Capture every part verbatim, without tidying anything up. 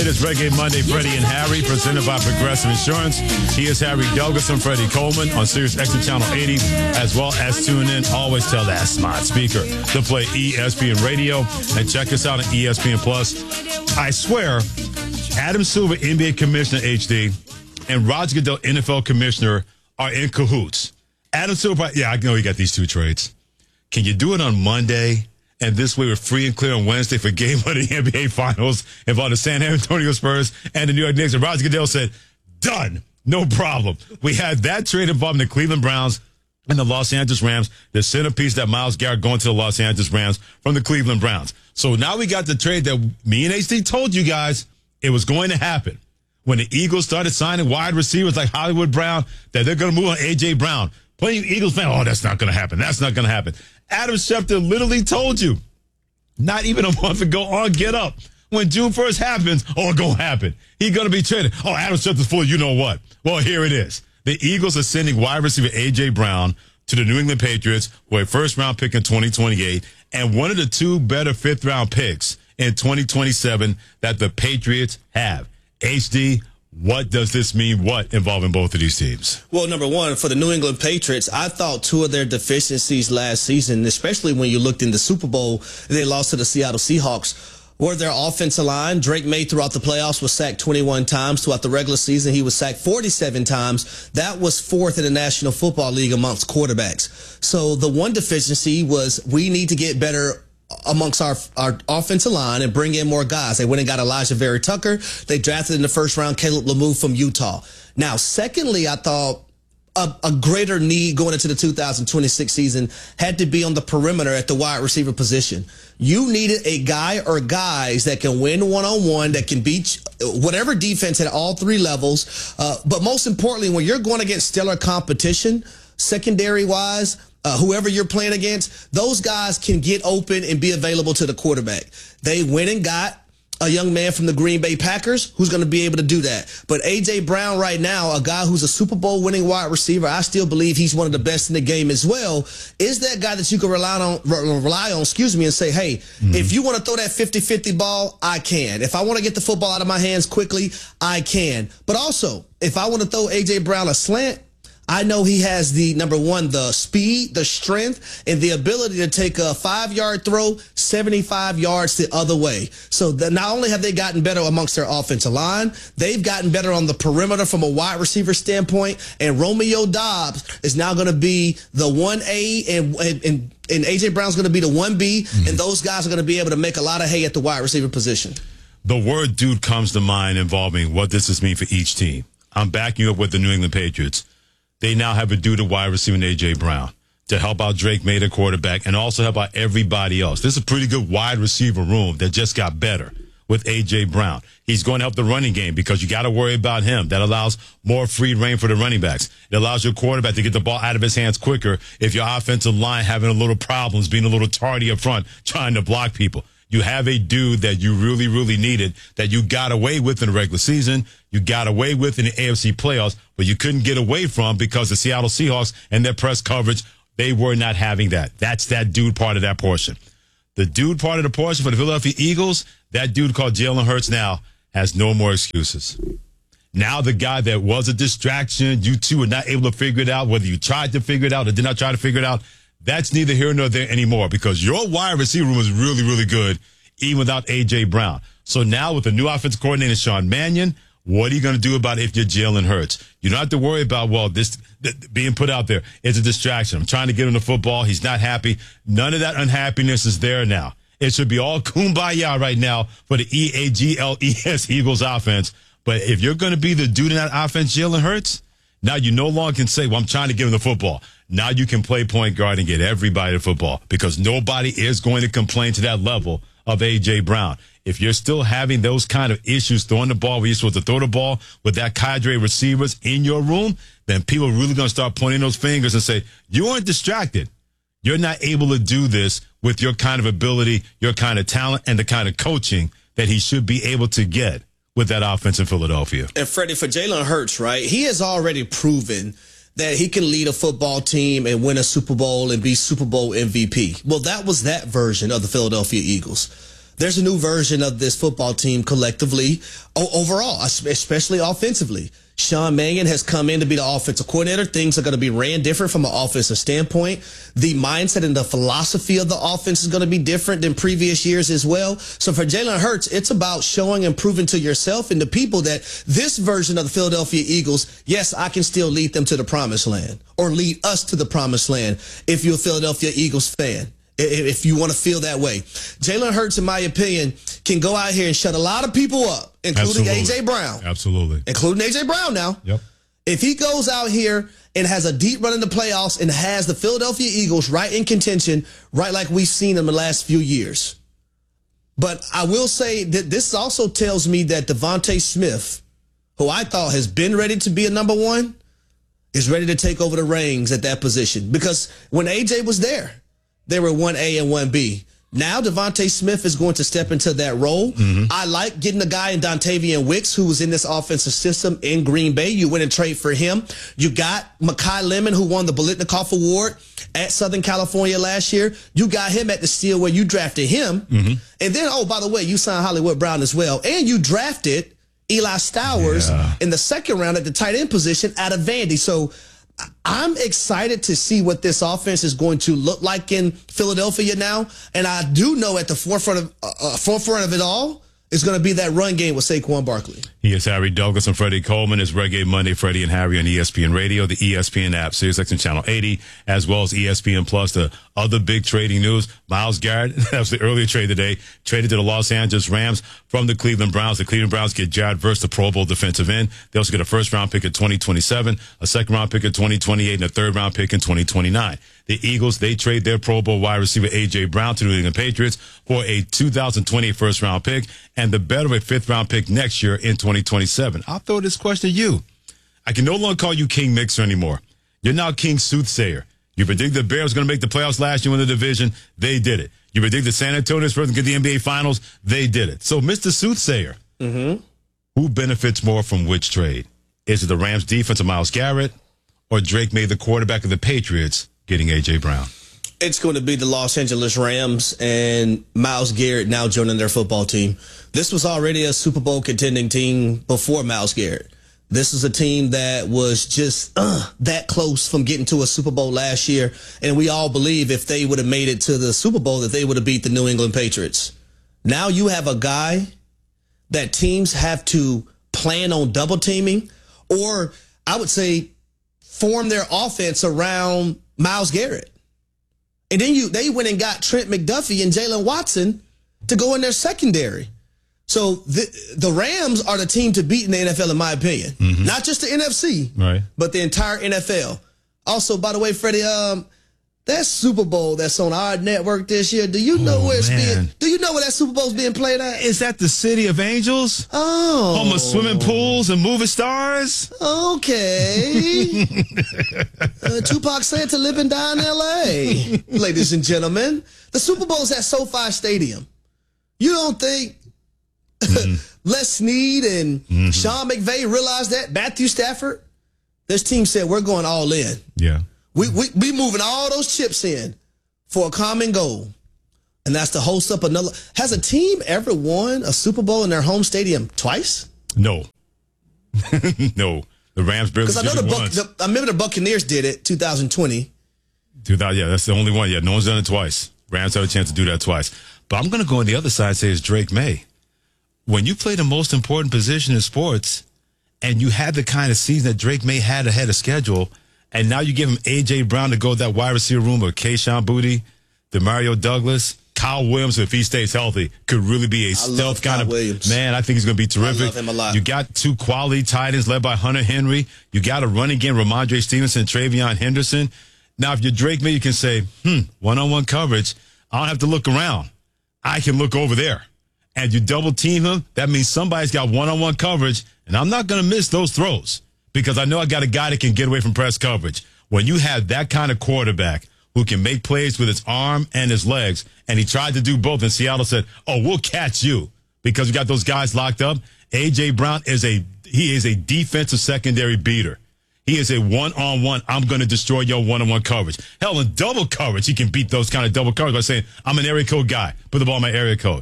It is Reggae Monday, Freddie and Harry, presented by Progressive Insurance. He is Harry Douglas and Freddie Coleman on Sirius X M Channel eighty, as well as tune in. Always tell that smart speaker to play E S P N Radio and check us out on E S P N Plus. I swear, Adam Silver, N B A Commissioner H D, and Roger Goodell, N F L Commissioner, are in cahoots. Adam Silver, yeah, I know you got these two trades. Can you do it on Monday? And this way we're free and clear on Wednesday for game one of the N B A Finals involving the San Antonio Spurs and the New York Knicks. And Roger Goodell said, done. No problem. We had that trade involving the Cleveland Browns and the Los Angeles Rams. The centerpiece that Myles Garrett going to the Los Angeles Rams from the Cleveland Browns. So now we got the trade that me and H D told you guys it was going to happen. When the Eagles started signing wide receivers like Hollywood Brown, that they're going to move on A J. Brown. Plenty of Eagles fans, oh, that's not going to happen. That's not going to happen. Adam Schefter literally told you, not even a month ago on Get Up, when June first happens, oh, it's going to happen. He's going to be traded. Oh, Adam Schefter's full, you know what? Well, here it is. The Eagles are sending wide receiver A J. Brown to the New England Patriots for a first-round pick in twenty twenty-eight and one of the two better fifth-round picks in twenty twenty-seven that the Patriots have. H D, what does this mean? What involving both of these teams? Well, number one, for the New England Patriots, I thought two of their deficiencies last season, especially when you looked in the Super Bowl, they lost to the Seattle Seahawks, were their offensive line. Drake May throughout the playoffs was sacked twenty-one times. Throughout the regular season, he was sacked forty-seven times. That was fourth in the National Football League amongst quarterbacks. So the one deficiency was we need to get better amongst our our offensive line and bring in more guys. They went and got Elijah Vera Tucker. They drafted in the first round Caleb Lemieux from Utah. Now, secondly, I thought a, a greater need going into the two thousand twenty-six season had to be on the perimeter at the wide receiver position. You needed a guy or guys that can win one-on-one, that can beat whatever defense at all three levels. Uh, but most importantly, when you're going against stellar competition, secondary-wise, Uh, whoever you're playing against, those guys can get open and be available to the quarterback. They went and got a young man from the Green Bay Packers who's going to be able to do that. But A J. Brown right now, a guy who's a Super Bowl winning wide receiver, I still believe he's one of the best in the game as well, is that guy that you can rely on, rely on, excuse me, and say, hey, mm-hmm. if you want to throw that fifty-fifty ball, I can. If I want to get the football out of my hands quickly, I can. But also, if I want to throw A J. Brown a slant, I know he has the, number one, the speed, the strength, and the ability to take a five-yard throw seventy-five yards the other way. So that not only have they gotten better amongst their offensive line, they've gotten better on the perimeter from a wide receiver standpoint, and Romeo Doubs is now going to be the one A, and, and, and, and A J. Brown's going to be the one B, mm-hmm. and those guys are going to be able to make a lot of hay at the wide receiver position. The word dude comes to mind involving what does this mean for each team. I'm backing up with the New England Patriots. They now have a dude at wide receiver in A J. Brown to help out Drake May, the quarterback, and also help out everybody else. This is a pretty good wide receiver room that just got better with A J. Brown. He's going to help the running game because you got to worry about him. That allows more free reign for the running backs. It allows your quarterback to get the ball out of his hands quicker if your offensive line having a little problems, being a little tardy up front, trying to block people. You have a dude that you really, really needed that you got away with in the regular season. You got away with in the A F C playoffs, but you couldn't get away from because the Seattle Seahawks and their press coverage, they were not having that. That's that dude part of that portion. The dude part of the portion for the Philadelphia Eagles, that dude called Jalen Hurts now has no more excuses. Now the guy that was a distraction, you two were not able to figure it out, whether you tried to figure it out or did not try to figure it out, that's neither here nor there anymore because your wide receiver room is really, really good, even without A J. Brown. So now with the new offensive coordinator, Sean Mannion, what are you going to do about it if you're Jalen Hurts? You don't have to worry about, well, this th- being put out there is a distraction. I'm trying to get him the football. He's not happy. None of that unhappiness is there now. It should be all kumbaya right now for the E A G L E S Eagles offense. But if you're going to be the dude in that offense, Jalen Hurts, now you no longer can say, well, I'm trying to give him the football. Now you can play point guard and get everybody the football because nobody is going to complain to that level of A J. Brown. If you're still having those kind of issues throwing the ball where you're supposed to throw the ball with that cadre of receivers in your room, then people are really going to start pointing those fingers and say, you aren't distracted. You're not able to do this with your kind of ability, your kind of talent, and the kind of coaching that he should be able to get with that offense in Philadelphia. And Freddie, for Jalen Hurts, right, he has already proven that he can lead a football team and win a Super Bowl and be Super Bowl M V P. Well, that was that version of the Philadelphia Eagles. there's a new version of this football team collectively, o- overall, especially offensively. Sean Mannion has come in to be the offensive coordinator. Things are going to be ran different from an offensive standpoint. The mindset and the philosophy of the offense is going to be different than previous years as well. So for Jalen Hurts, it's about showing and proving to yourself and the people that this version of the Philadelphia Eagles, yes, I can still lead them to the promised land or lead us to the promised land if you're a Philadelphia Eagles fan. If you want to feel that way. Jalen Hurts, in my opinion, can go out here and shut a lot of people up, including A J Brown. Absolutely. Including A J Brown now. Yep. If he goes out here and has a deep run in the playoffs and has the Philadelphia Eagles right in contention, right like we've seen in the last few years. But I will say that this also tells me that Devontae Smith, who I thought has been ready to be a number one, is ready to take over the reins at that position. Because when A J was there, they were one A and one B. Now Devontae Smith is going to step into that role. Mm-hmm. I like getting a guy in Dontavian Wicks who was in this offensive system in Green Bay. You went and trade for him. You got Mekhi Lemon, who won the Biletnikoff Award at Southern California last year. You got him at the Steel where you drafted him. Mm-hmm. And then, oh, by the way, you signed Hollywood Brown as well. And you drafted Eli Stowers yeah. in the second round at the tight end position out of Vandy. So I'm excited to see what this offense is going to look like in Philadelphia now. And I do know at the forefront of, uh, forefront of it all is going to be that run game with Saquon Barkley. He is Harry Douglas and Freddie Coleman. It's Reggae Monday, Freddie and Harry on E S P N Radio, the E S P N app, SiriusXM Channel eighty, as well as E S P N Plus. The other big trading news, Myles Garrett, that was the earlier trade today, traded to the Los Angeles Rams from the Cleveland Browns. The Cleveland Browns get Jared Verse, the Pro Bowl defensive end. They also get a first-round pick in twenty twenty-seven, a second-round pick in twenty twenty-eight, and a third-round pick in twenty twenty-nine. The Eagles, they trade their Pro Bowl wide receiver A J. Brown to the New England Patriots for a two thousand twenty first-round pick and the better of a fifth-round pick next year in twenty twenty-seven. I'll throw this question to you. I can no longer call you King Mixer anymore. You're now King Soothsayer. You predicted the Bears were going to make the playoffs last year in the division. They did it. You predicted San Antonio Spurs would get the N B A Finals. They did it. So, Mister Soothsayer, mm-hmm. who benefits more from which trade? Is it the Rams' defense of Myles Garrett or Drake May, the quarterback of the Patriots, getting A J. Brown? It's going to be the Los Angeles Rams and Myles Garrett now joining their football team. This was already a Super Bowl contending team before Myles Garrett. This is a team that was just uh, that close from getting to a Super Bowl last year. And we all believe if they would have made it to the Super Bowl that they would have beat the New England Patriots. Now you have a guy that teams have to plan on double teaming, or I would say form their offense around Myles Garrett. And then you they went and got Trent McDuffie and Jalen Watson to go in their secondary. So the the Rams are the team to beat in the N F L, in my opinion. Mm-hmm. Not just the N F C, right, but the entire N F L. Also, by the way, Freddie, um, that Super Bowl that's on our network this year, do you know oh, where it's man. being? Do you know where that Super Bowl's being played at? Is that the City of Angels? Oh. Home of swimming pools and movie stars? Okay. uh, Tupac said to live and die in L A, ladies and gentlemen. The Super Bowl's at SoFi Stadium. You don't think mm-hmm. Les Snead and mm-hmm. Sean McVay realized that? Matthew Stafford? This team said, we're going all in. Yeah. We, we we moving all those chips in for a common goal. And that's to host up another. Has a team ever won a Super Bowl in their home stadium twice? No. No. The Rams barely Because I know the, Buc- the I remember the Buccaneers did it two thousand twenty. two thousand, yeah, that's the only one. Yeah, no one's done it twice. Rams had a chance to do that twice. But I'm going to go on the other side and say it's Drake May. When you play the most important position in sports and you had the kind of season that Drake May had ahead of schedule, and now you give him A J. Brown to go that wide receiver room with Kayshon Boutte, DeMario Douglas, Kyle Williams, if he stays healthy, could really be a I stealth kind Kyle of Williams. Man. I think he's going to be terrific. I love him a lot. You got two quality tight ends led by Hunter Henry. You got a running game, Ramondre Stevenson, Travion Henderson. Now, if you're Drake May, you can say, hmm, one-on-one coverage. I don't have to look around. I can look over there. And you double team him, that means somebody's got one-on-one coverage, and I'm not going to miss those throws because I know I got a guy that can get away from press coverage. When you have that kind of quarterback who can make plays with his arm and his legs, and he tried to do both, and Seattle said, oh, we'll catch you because we got those guys locked up. A J. Brown is a he is a defensive secondary beater. He is a one-on-one, I'm going to destroy your one-on-one coverage. Hell, in double coverage, he can beat those kind of double coverage by saying, I'm an area code guy. Put the ball in my area code.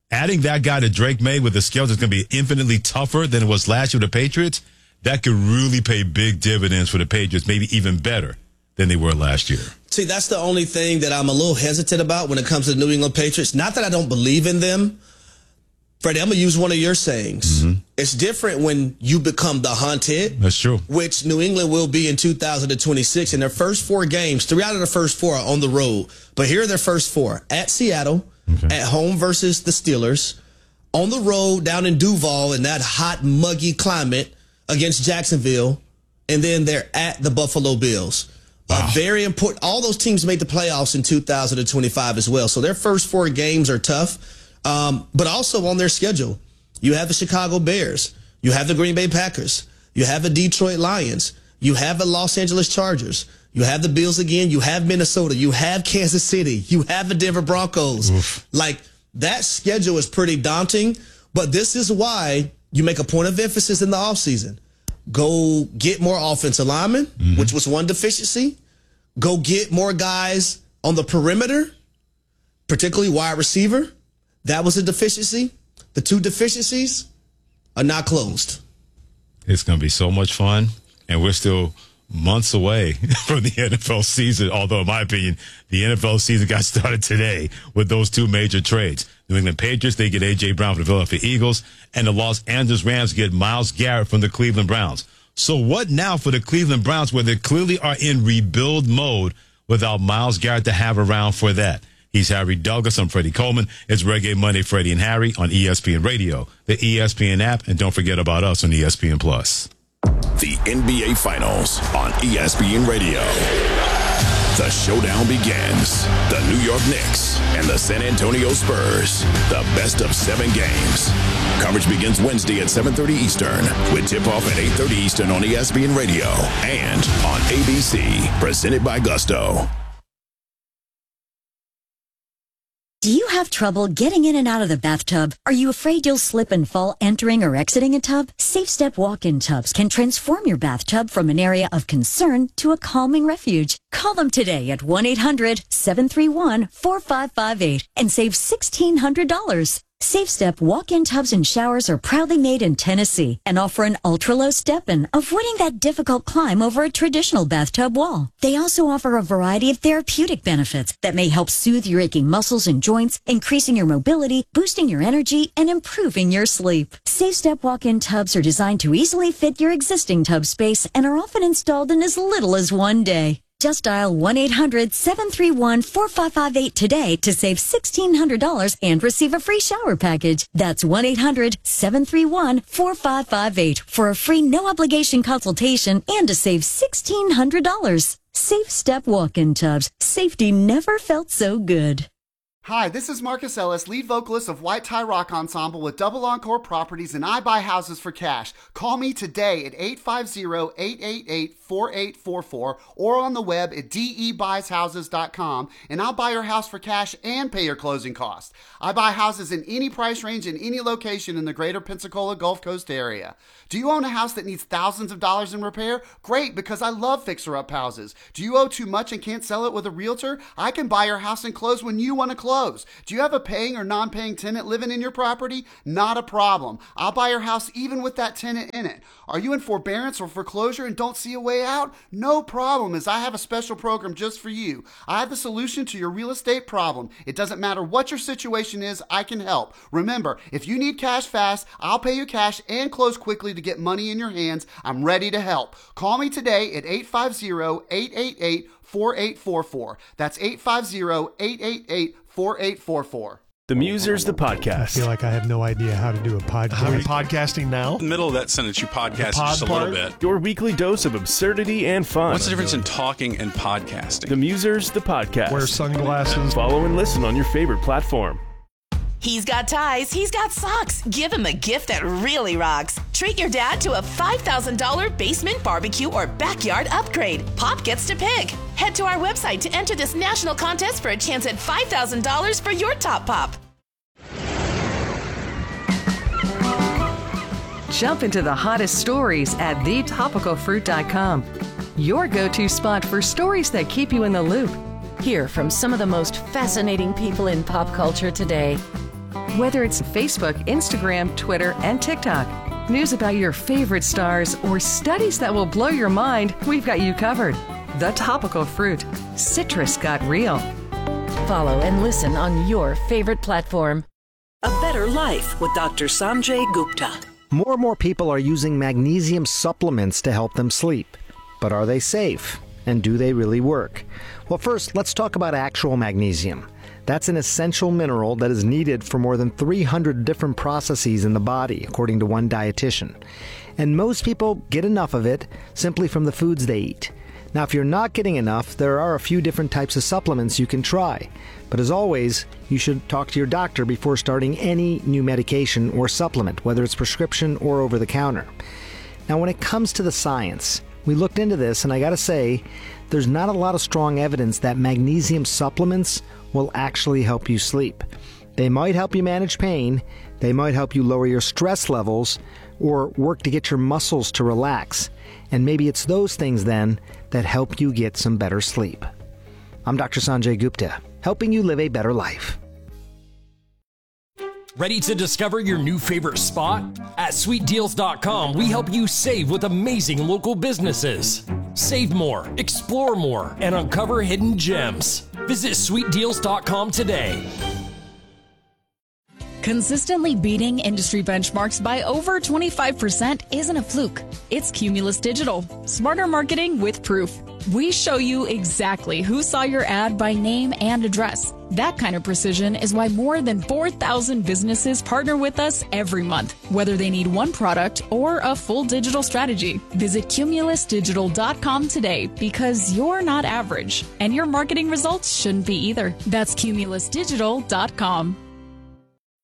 Adding that guy to Drake May with a schedule that's going to be infinitely tougher than it was last year with the Patriots, that could really pay big dividends for the Patriots, maybe even better than they were last year. See, that's the only thing that I'm a little hesitant about when it comes to the New England Patriots. Not that I don't believe in them. Freddie, I'm going to use one of your sayings. Mm-hmm. It's different when you become the hunted. That's true. Which New England will be in two thousand twenty-six. In their first four games, three out of the first four are on the road. But here are their first four. At Seattle, okay. At home versus the Steelers, on the road down in Duval in that hot, muggy climate against Jacksonville, and then they're at the Buffalo Bills. Wow. Uh, very important. All those teams made the playoffs in two thousand twenty-five as well. So their first four games are tough. Um, but also on their schedule, you have the Chicago Bears, you have the Green Bay Packers, you have the Detroit Lions, you have the Los Angeles Chargers, you have the Bills again, you have Minnesota, you have Kansas City, you have the Denver Broncos. Oof. Like, that schedule is pretty daunting, but this is why you make a point of emphasis in the offseason. Go get more offensive linemen, mm-hmm. which was one deficiency. Go get more guys on the perimeter, particularly wide receiver. That was a deficiency. The two deficiencies are not closed. It's going to be so much fun, and we're still months away from the N F L season, although in my opinion, the N F L season got started today with those two major trades. New England Patriots, they get A J. Brown from the Philadelphia Eagles, and the Los Angeles Rams get Myles Garrett from the Cleveland Browns. So what now for the Cleveland Browns, where they clearly are in rebuild mode without Myles Garrett to have around for that? He's Harry Douglas. I'm Freddie Coleman. It's Reggae Monday, Freddie and Harry on E S P N Radio, the E S P N app, and don't forget about us on E S P N Plus. The N B A Finals on E S P N Radio. The showdown begins. The New York Knicks and the San Antonio Spurs. The best of seven games. Coverage begins Wednesday at seven thirty Eastern with tip-off at eight thirty Eastern on E S P N Radio and on A B C. Presented by Gusto. Do you have trouble getting in and out of the bathtub? Are you afraid you'll slip and fall entering or exiting a tub? SafeStep walk-in tubs can transform your bathtub from an area of concern to a calming refuge. Call them today at one eight hundred seven three one four five five eight and save sixteen hundred dollars. SafeStep walk-in tubs and showers are proudly made in Tennessee and offer an ultra-low step-in, avoiding that difficult climb over a traditional bathtub wall. They also offer a variety of therapeutic benefits that may help soothe your aching muscles and joints, increasing your mobility, boosting your energy, and improving your sleep. SafeStep walk-in tubs are designed to easily fit your existing tub space and are often installed in as little as one day. Just dial one eight hundred seven three one four five five eight today to save sixteen hundred dollars and receive a free shower package. That's one eight hundred seven three one four five five eight for a free no-obligation consultation and to save sixteen hundred dollars. SafeStep walk-in tubs. Safety never felt so good. Hi, this is Marcus Ellis, lead vocalist of White Tie Rock Ensemble with Double Encore Properties, and I buy houses for cash. Call me today at eight five zero, eight eight eight, four eight four four or on the web at d e buys houses dot com, and I'll buy your house for cash and pay your closing costs. I buy houses in any price range in any location in the greater Pensacola Gulf Coast area. Do you own a house that needs thousands of dollars in repair? Great, because I love fixer-up houses. Do you owe too much and can't sell it with a realtor? I can buy your house and close when you want to close. Do you have a paying or non-paying tenant living in your property? Not a problem. I'll buy your house even with that tenant in it. Are you in forbearance or foreclosure and don't see a way out? No problem, as I have a special program just for you. I have the solution to your real estate problem. It doesn't matter what your situation is, I can help. Remember, if you need cash fast, I'll pay you cash and close quickly to get money in your hands. I'm ready to help. Call me today at eight five zero, eight eight eight, four eight four four. That's eight five zero, eight eight eight, four eight four four. The Musers, the podcast. I feel like I have no idea how to do a podcast. Are we podcasting now? In the middle of that sentence, you podcast just a part? little bit. Your weekly dose of absurdity and fun. What's the difference in talking and podcasting? The Musers, the podcast. Wear sunglasses. Follow and listen on your favorite platform. He's got ties, he's got socks. Give him a gift that really rocks. Treat your dad to a five thousand dollars basement, barbecue, or backyard upgrade. Pop gets to pick. Head to our website to enter this national contest for a chance at five thousand dollars for your top pop. Jump into the hottest stories at the topical fruit dot com. Your go-to spot for stories that keep you in the loop. Hear from some of the most fascinating people in pop culture today. Whether it's Facebook, Instagram, Twitter, and TikTok, news about your favorite stars, or studies that will blow your mind, we've got you covered. The Topical Fruit. Citrus got real. Follow and listen on your favorite platform. A Better Life with Doctor Sanjay Gupta. More and more people are using magnesium supplements to help them sleep. But are they safe? And do they really work? Well, first, let's talk about actual magnesium. That's an essential mineral that is needed for more than three hundred different processes in the body, according to one dietitian. And most people get enough of it simply from the foods they eat. Now, if you're not getting enough, there are a few different types of supplements you can try. But as always, you should talk to your doctor before starting any new medication or supplement, whether it's prescription or over the counter. Now, when it comes to the science, we looked into this, and I gotta say, there's not a lot of strong evidence that magnesium supplements will actually help you sleep. They might help you manage pain, they might help you lower your stress levels, or work to get your muscles to relax. And maybe it's those things then that help you get some better sleep. I'm Doctor Sanjay Gupta, helping you live a better life. Ready to discover your new favorite spot? At sweet deals dot com, we help you save with amazing local businesses. Save more, explore more, and uncover hidden gems. Visit sweet deals dot com today. Consistently beating industry benchmarks by over twenty-five percent isn't a fluke. It's Cumulus Digital. Smarter marketing with proof. We show you exactly who saw your ad by name and address. That kind of precision is why more than four thousand businesses partner with us every month, whether they need one product or a full digital strategy. Visit Cumulus Digital dot com today, because you're not average, and your marketing results shouldn't be either. That's Cumulus Digital dot com.